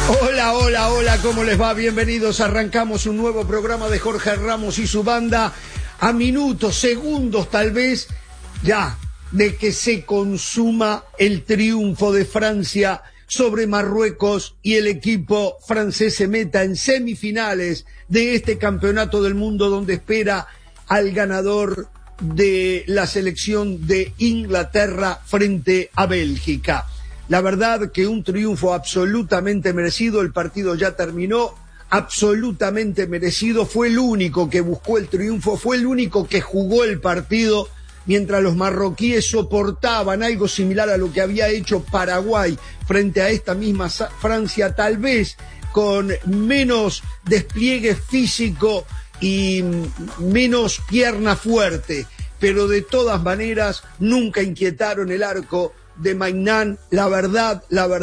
Hola, hola, hola, ¿cómo les va? Bienvenidos, arrancamos un nuevo programa de Jorge Ramos y su banda a minutos, segundos tal vez, ya, de que se consuma el triunfo de Francia sobre Marruecos y el equipo francés se meta en semifinales de este campeonato del mundo donde espera al ganador de la selección de Inglaterra frente a Bélgica. La verdad que un triunfo absolutamente merecido, el partido ya terminó, absolutamente merecido, fue el único que buscó el triunfo, fue el único que jugó el partido, mientras los marroquíes soportaban algo similar a lo que había hecho Paraguay frente a esta misma Francia, tal vez con menos despliegue físico y menos pierna fuerte, pero de todas maneras nunca inquietaron el arco de Maignan. La verdad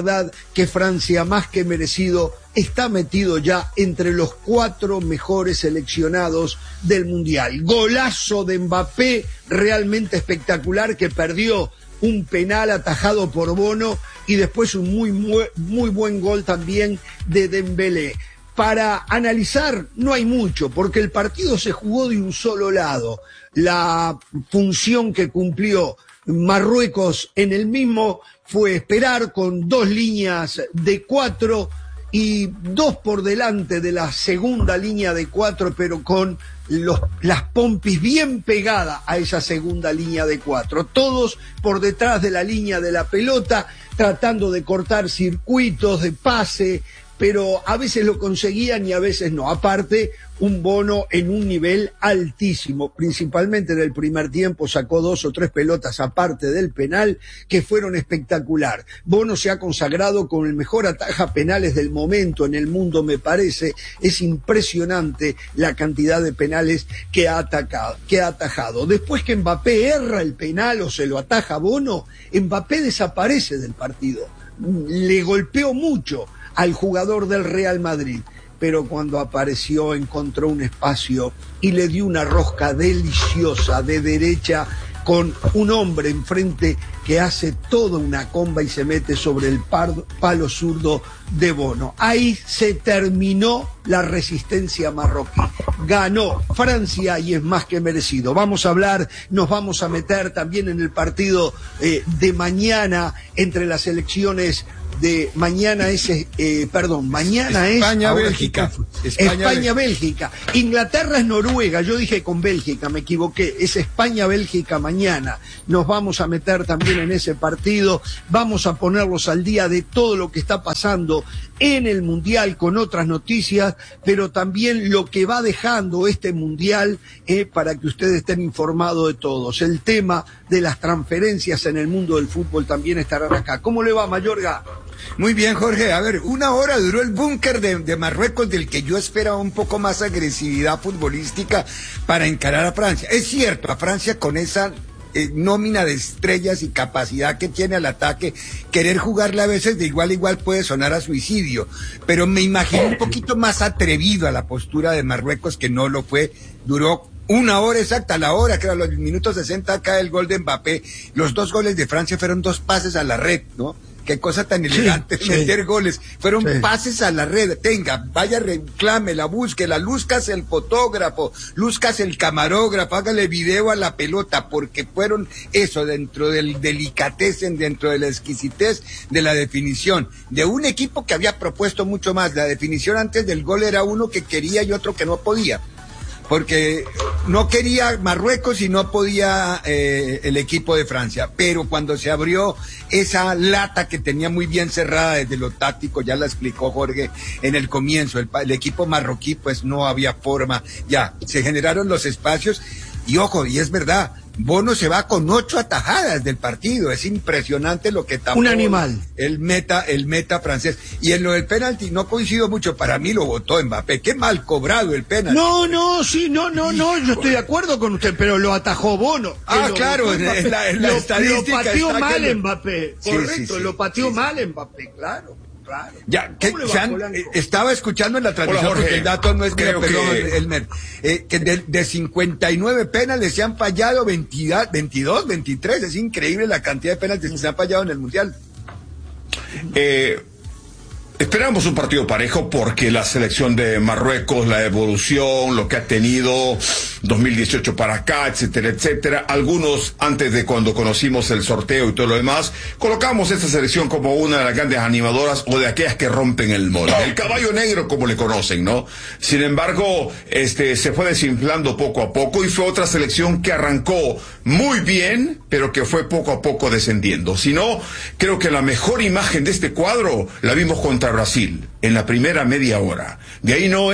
que Francia, más que merecido, está metido ya entre los 4 mejores seleccionados del Mundial. Golazo de Mbappé, realmente espectacular, que perdió un penal atajado por Bono, y después un muy buen gol también de Dembélé. Para analizar no hay mucho, porque el partido se jugó de un solo lado. La función que cumplió Marruecos en el mismo fue esperar con 2 líneas de 4 y 2 por delante de la segunda línea de 4, pero con las pompis bien pegadas a esa segunda línea de 4. Todos por detrás de la línea de la pelota, tratando de cortar circuitos de pase, pero a veces lo conseguían y a veces no. Aparte, un Bono en un nivel altísimo, principalmente en el primer tiempo sacó 2 o 3 pelotas aparte del penal que fueron espectacular. Bono se ha consagrado con el mejor ataja penales del momento en el mundo, me parece. Es impresionante la cantidad de penales que ha atajado. Después que Mbappé erra el penal o se lo ataja Bono, Mbappé desaparece del partido. Le golpeó mucho al jugador del Real Madrid, pero cuando apareció encontró un espacio y le dio una rosca deliciosa de derecha con un hombre enfrente que hace toda una comba y se mete sobre el palo zurdo de Bono. Ahí se terminó la resistencia marroquí. Ganó Francia y es más que merecido. Vamos a hablar, nos vamos a meter también en el partido de mañana entre las selecciones de mañana es España-Bélgica. España-Bélgica. Inglaterra es Noruega, yo dije con Bélgica, me equivoqué, es España-Bélgica mañana. Nos vamos a meter también en ese partido, vamos a ponerlos al día de todo lo que está pasando en el Mundial con otras noticias, pero también lo que va dejando este Mundial para que ustedes estén informados de todos. El tema de las transferencias en el mundo del fútbol también estarán acá. ¿Cómo le va, Mayorga? Muy bien, Jorge. A ver, 1 hora duró el búnker de Marruecos, del que yo esperaba un poco más agresividad futbolística para encarar a Francia. Es cierto, a Francia con esa nómina de estrellas y capacidad que tiene al ataque, querer jugarle a veces de igual a igual puede sonar a suicidio, pero me imagino un poquito más atrevido a la postura de Marruecos, que no lo fue. Duró 1 hora exacta, la hora, que era los minutos 60, acá el gol de Mbappé. Los 2 goles de Francia fueron 2 pases a la red, ¿no? Qué cosa tan elegante, meter goles. Fueron pases a la red. Tenga, vaya, reclámela, búsquela, luzcas el fotógrafo, luzcas el camarógrafo, hágale video a la pelota, porque fueron eso, dentro del delicatessen, dentro de la exquisitez de la definición, de un equipo que había propuesto mucho más. La definición antes del gol era uno que quería y otro que no podía, porque no quería Marruecos y no podía el equipo de Francia. Pero cuando se abrió esa lata que tenía muy bien cerrada desde lo táctico, ya la explicó Jorge en el comienzo, el equipo marroquí pues no había forma, ya se generaron los espacios. Y ojo, y es verdad, Bono se va con 8 atajadas del partido. Es impresionante lo que tapó. Un animal. El meta francés. Y en lo del penalti no coincido mucho. Para mí lo votó Mbappé. Qué mal cobrado el penalti. No, yo estoy de acuerdo con usted, pero lo atajó Bono. Claro, la estadística. Lo pateó está mal Mbappé. Correcto, sí, lo pateó mal Mbappé, claro. Ya, estaba escuchando en la transmisión, Hola, Jorge. porque el dato no es mío, perdón, Elmer, que de 59 penales se han fallado 22, 23, es increíble la cantidad de penales que se han fallado en el Mundial. Esperamos un partido parejo porque la selección de Marruecos, la evolución, lo que ha tenido 2018 para acá, etcétera, etcétera. Algunos, antes de cuando conocimos el sorteo y todo lo demás, colocamos esta selección como una de las grandes animadoras o de aquellas que rompen el molde. El caballo negro, como le conocen, ¿no? Sin embargo, se fue desinflando poco a poco y fue otra selección que arrancó muy bien, pero que fue poco a poco descendiendo. Si no, creo que la mejor imagen de este cuadro la vimos contra Brasil en la primera media hora. De ahí no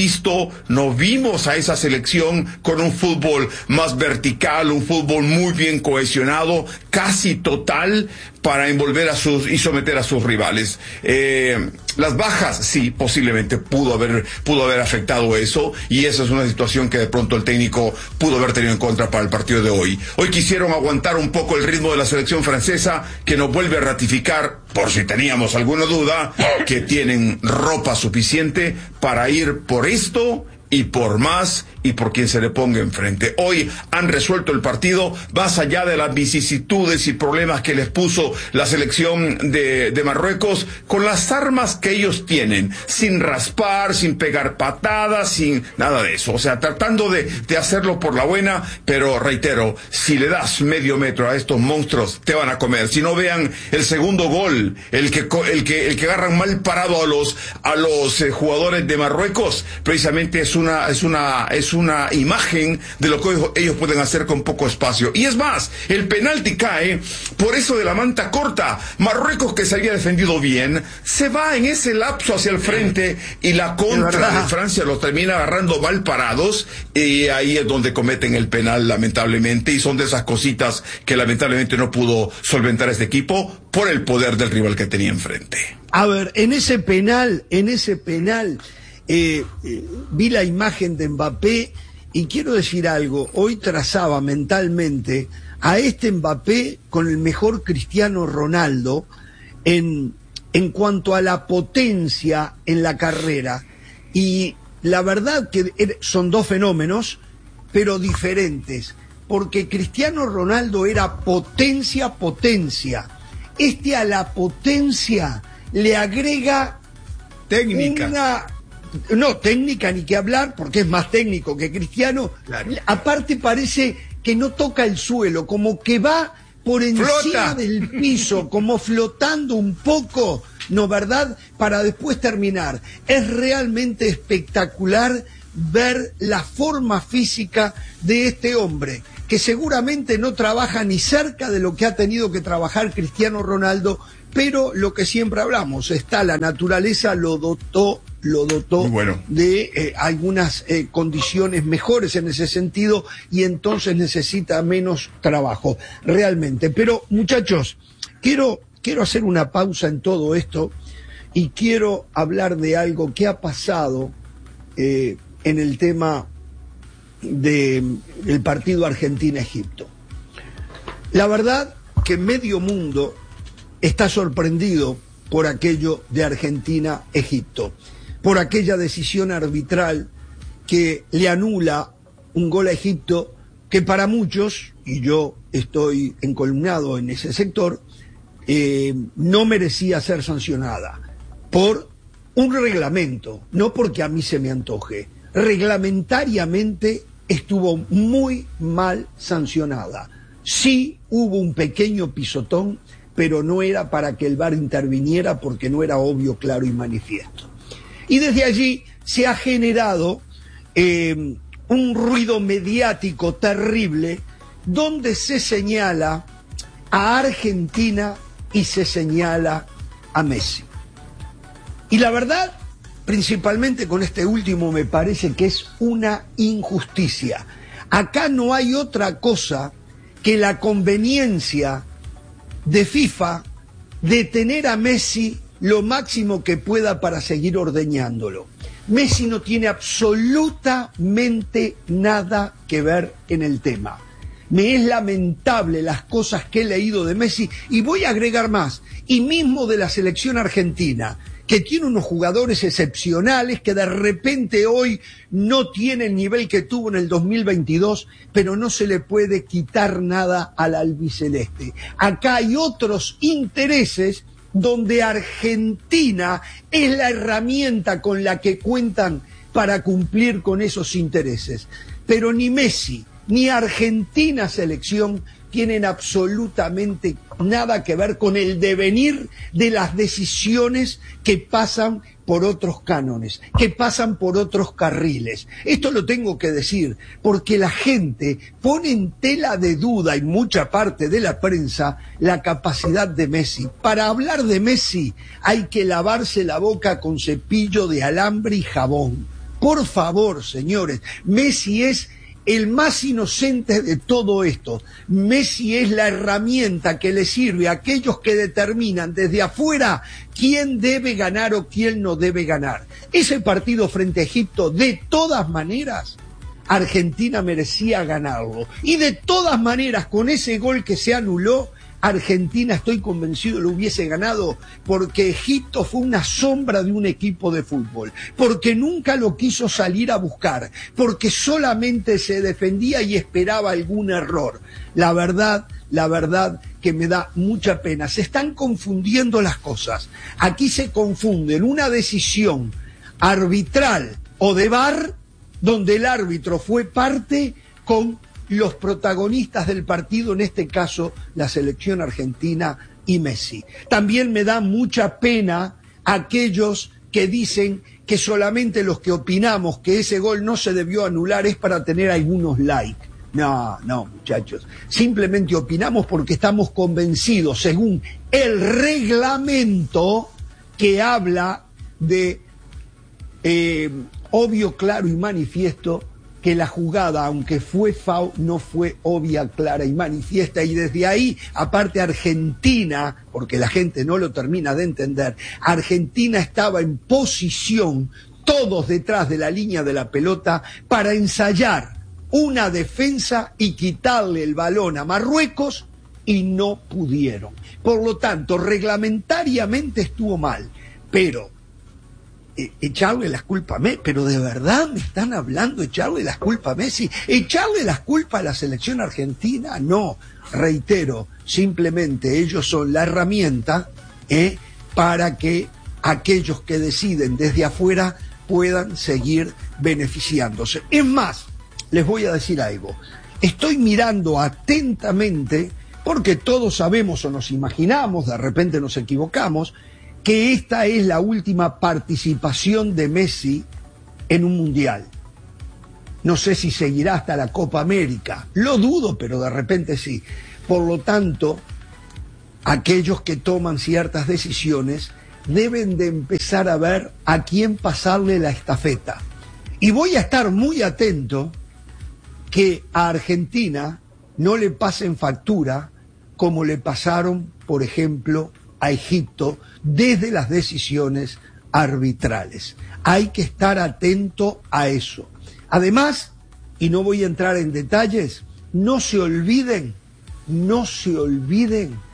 vimos a esa selección con un fútbol más vertical, un fútbol muy bien cohesionado, casi total, para envolver y someter a sus rivales. Las bajas, sí, posiblemente pudo haber afectado eso, y esa es una situación que de pronto el técnico pudo haber tenido en contra para el partido de hoy. Hoy quisieron aguantar un poco el ritmo de la selección francesa, que nos vuelve a ratificar, por si teníamos alguna duda, que tienen ropa suficiente para ir por esto y por más y por quien se le ponga enfrente. Hoy han resuelto el partido más allá de las vicisitudes y problemas que les puso la selección de Marruecos, con las armas que ellos tienen, sin raspar, sin pegar patadas, sin nada de eso. O sea, tratando de hacerlo por la buena, pero reitero, si le das medio metro a estos monstruos, te van a comer. Si no, vean el segundo gol, el que agarran mal parado a los jugadores de Marruecos, precisamente es una imagen de lo que ellos pueden hacer con poco espacio. Y es más, el penalti cae por eso de la manta corta. Marruecos, que se había defendido bien, se va en ese lapso hacia el frente y la contra de Francia los termina agarrando mal parados, y ahí es donde cometen el penal, lamentablemente, y son de esas cositas que lamentablemente no pudo solventar este equipo por el poder del rival que tenía enfrente. A ver, en ese penal vi la imagen de Mbappé y quiero decir algo. Hoy trazaba mentalmente a este Mbappé con el mejor Cristiano Ronaldo en cuanto a la potencia en la carrera, y la verdad que son dos fenómenos pero diferentes, porque Cristiano Ronaldo era potencia, a la potencia le agrega técnica. No, técnica ni que hablar, porque es más técnico que Cristiano. Claro. Aparte parece que no toca el suelo, como que va por encima del piso, como flotando un poco, ¿no, verdad? Para después terminar. Es realmente espectacular ver la forma física de este hombre, que seguramente no trabaja ni cerca de lo que ha tenido que trabajar Cristiano Ronaldo, pero lo que siempre hablamos, la naturaleza lo dotó bueno de algunas condiciones mejores en ese sentido, y entonces necesita menos trabajo, realmente. Pero, muchachos, quiero hacer una pausa en todo esto y quiero hablar de algo que ha pasado en el tema del partido Argentina-Egipto. La verdad que medio mundo está sorprendido por aquello de Argentina-Egipto, por aquella decisión arbitral que le anula un gol a Egipto que para muchos, y yo estoy encolumnado en ese sector, no merecía ser sancionada por un reglamento, no porque a mí se me antoje. Reglamentariamente estuvo muy mal sancionada. Sí hubo un pequeño pisotón, pero no era para que el VAR interviniera, porque no era obvio, claro y manifiesto. Y desde allí se ha generado un ruido mediático terrible, donde se señala a Argentina y se señala a Messi. Y la verdad, principalmente con este último, me parece que es una injusticia. Acá no hay otra cosa que la conveniencia de FIFA de tener a Messi lo máximo que pueda para seguir ordeñándolo. Messi no tiene absolutamente nada que ver en el tema. Me es lamentable las cosas que he leído de Messi, y voy a agregar más, y mismo de la selección argentina, que tiene unos jugadores excepcionales que de repente hoy no tiene el nivel que tuvo en el 2022, pero no se le puede quitar nada al albiceleste. Acá hay otros intereses donde Argentina es la herramienta con la que cuentan para cumplir con esos intereses. Pero ni Messi ni Argentina selección tienen absolutamente nada que ver con el devenir de las decisiones que pasan por otros cánones, que pasan por otros carriles. Esto lo tengo que decir porque la gente pone en tela de duda, y mucha parte de la prensa, la capacidad de Messi. Para hablar de Messi hay que lavarse la boca con cepillo de alambre y jabón. Por favor, señores, Messi es el más inocente de todo esto. Messi es la herramienta que le sirve a aquellos que determinan desde afuera quién debe ganar o quién no debe ganar. Ese partido frente a Egipto, de todas maneras, Argentina merecía ganarlo. Y de todas maneras, con ese gol que se anuló, Argentina, estoy convencido, lo hubiese ganado, porque Egipto fue una sombra de un equipo de fútbol, porque nunca lo quiso salir a buscar, porque solamente se defendía y esperaba algún error. La verdad que me da mucha pena. Se están confundiendo las cosas. Aquí se confunden una decisión arbitral o de VAR, donde el árbitro fue parte, con los protagonistas del partido, en este caso la selección argentina y Messi. También me da mucha pena aquellos que dicen que solamente los que opinamos que ese gol no se debió anular es para tener algunos likes. No, muchachos, simplemente opinamos porque estamos convencidos, según el reglamento que habla de obvio, claro y manifiesto, que la jugada, aunque fue foul, no fue obvia, clara y manifiesta, y desde ahí, aparte Argentina, porque la gente no lo termina de entender, Argentina estaba en posición, todos detrás de la línea de la pelota, para ensayar una defensa y quitarle el balón a Marruecos, y no pudieron. Por lo tanto, reglamentariamente estuvo mal, pero echarle las culpas a Messi, pero de verdad me están hablando de echarle las culpas a Messi, echarle las culpas a la selección argentina. No, reitero, simplemente ellos son la herramienta para que aquellos que deciden desde afuera puedan seguir beneficiándose. Es más, les voy a decir algo, estoy mirando atentamente, porque todos sabemos o nos imaginamos, de repente nos equivocamos, que esta es la última participación de Messi en un mundial. No sé si seguirá hasta la Copa América, lo dudo, pero de repente sí. Por lo tanto, aquellos que toman ciertas decisiones deben de empezar a ver a quién pasarle la estafeta. Y voy a estar muy atento que a Argentina no le pasen factura como le pasaron, por ejemplo, a Egipto, desde las decisiones arbitrales. Hay que estar atento a eso. Además, y no voy a entrar en detalles, no se olviden